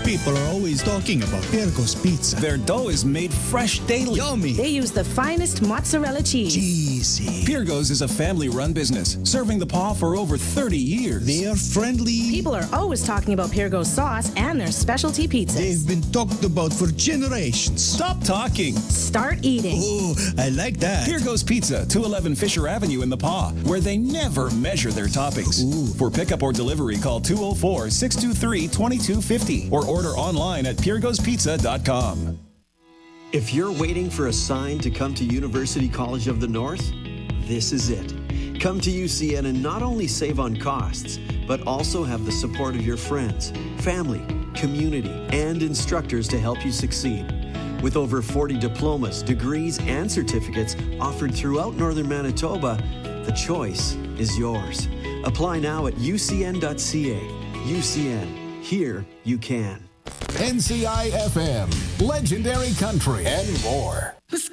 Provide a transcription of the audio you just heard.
People are always talking about Pirgo's Pizza. Their dough is made fresh daily. Yummy. They use the finest mozzarella cheese. Cheesy. Pirgo's is a family-run business, serving the paw for over 30 years. They are friendly. People are always talking about Pirgo's sauce and their specialty pizzas. They've been talked about for generations. Stop talking. Start eating. Oh, I like that. Pirgo's Pizza, 211 Fisher Avenue in the Paw, where they never measure their toppings. Ooh. For pickup or delivery, call 204-623-2250 or order online at pirgospizza.com. If you're waiting for a sign to come to University College of the North, this is it. Come to UCN and not only save on costs, but also have the support of your friends, family, community, and instructors to help you succeed. With over 40 diplomas, degrees, and certificates offered throughout Northern Manitoba, the choice is yours. Apply now at ucn.ca. UCN. Here you can. NCI FM, Legendary Country, and more.